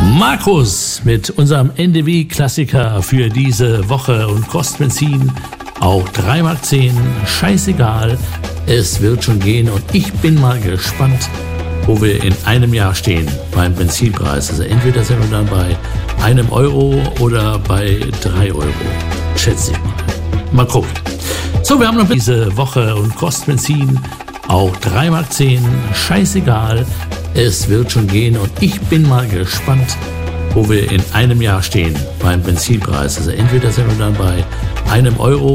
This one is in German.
Markus mit unserem NDW-Klassiker für diese Woche und kostet Benzin auch 3,10 Mark. Scheißegal, es wird schon gehen und ich bin mal gespannt, wo wir in einem Jahr stehen beim Benzinpreis. Also entweder sind wir dann bei 1 Euro oder bei 3 Euro, schätze ich mal. Mal gucken. So, wir haben noch diese Woche und kostet Benzin auch 3,10 Mark. Scheißegal, es wird schon gehen und ich bin mal gespannt, wo wir in einem Jahr stehen beim Benzinpreis. Also entweder sind wir dann bei 1 Euro